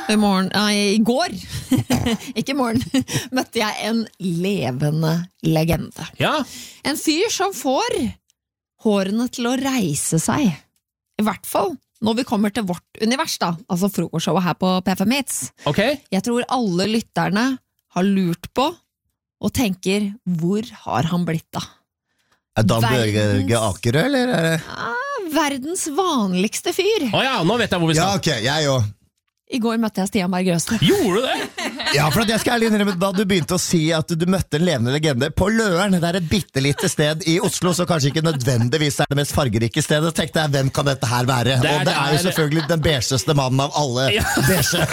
I går, ikke i morgen, møtte jeg en levende legende. Ja. En fyr som får hårene til å reise seg. I hvert fall når vi kommer til vårt univers da, altså frokostshowet her på P5 Hits. Ok. Jeg tror alle lytterne har lurt på og tenker, hvor har han blitt da? Dan Børge Akerø, eller er det? Verdens vanligste fyr. Åja, nå vet jeg hvor vi skal. Ja, ok, jeg jo. I går møtte jeg Stian Berg Røste. Gjorde du det? Ja, for at jeg skal ærlig innrømme, da du begynte å si at du møtte en levende legende på Løren, det er et bittelite sted i Oslo, så kanskje ikke nødvendigvis er det mest fargerike stedet, og tenkte jeg, hvem kan dette her være? Og det er jo selvfølgelig den beigeste mannen av alle beige.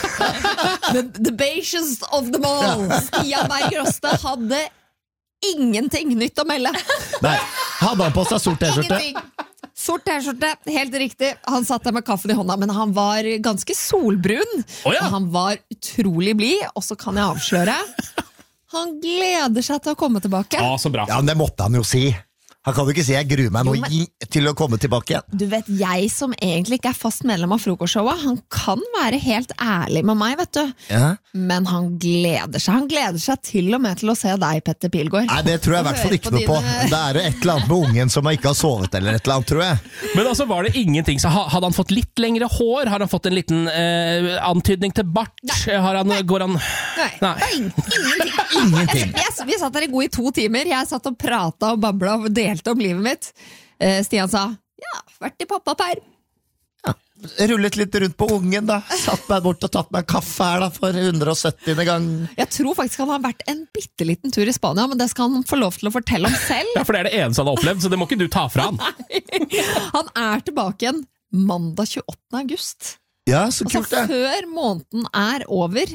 The beigest of them all. Stian Berg Røste hadde ingenting nytt å melde. Nei, hadde han på seg sort t-skjorte? Ingenting. Sort t-skjorte, helt riktig. Han satt der med kaffen i hånda, men han var ganske solbrun. Oh, ja. Og han var utrolig blid, og så kan jeg avsløre, han gleder seg til å komme tilbake. Ja, så bra. Ja, men det måtte han jo si. Han kan jo ikke si jeg gruer meg nå til å komme tilbake igjen. Du vet, jeg som egentlig ikke er fast medlem av frokostshowet, han kan være helt ærlig med meg, vet du. Ja. Men han gleder seg. Han gleder seg til og med til å se deg, Petter Pilgaard. Nei, det tror jeg i hvert fall ikke noe på. Det er et eller annet med ungen som ikke har sovet eller et eller annet, tror jeg. Men altså, var det ingenting? Så hadde han fått litt lengre hår? Har han fått en liten antydning til bart? Går han... Nei. Ingenting. Ingenting. Vi satt der i gode 2 timer. Jeg satt og pratet og babla og delte om livet mitt. Stian sa, ja, vært i pappaperm. Ja, rullet litt rundt på ungen da. Satt meg bort og tatt meg en kaffe her da, for 170. gang. Jeg tror faktisk han har vært en bitteliten tur i Spania, men det skal han få lov til å fortelle om selv. Ja, for det er det eneste han har opplevd, så det må ikke du ta fra han. Han er tilbake igjen mandag 28. august. Ja, så Altså kult det. før måneden er over,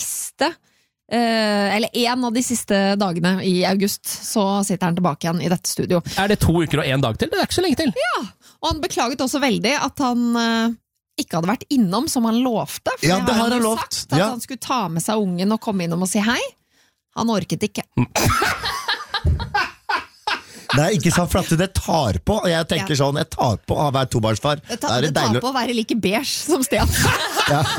eller en av de siste dagene i august, så sitter han tilbake igjen i dette studio. Er det 2 uker og 1 dag til? Det er ikke så lenge til. Ja, og han beklaget også veldig at han ikke hadde vært innom som han lovte. For Ja, det har han han jo lovt. sagt at Ja. han skulle ta med seg ungen og komme innom og si hei. Han orket ikke. Nei, ikke sant, for at det tar på. Og jeg tenker sånn, jeg tar på å være tobarnsfar. Det Da er tar deilig. på å være like beige som Stian. Ja.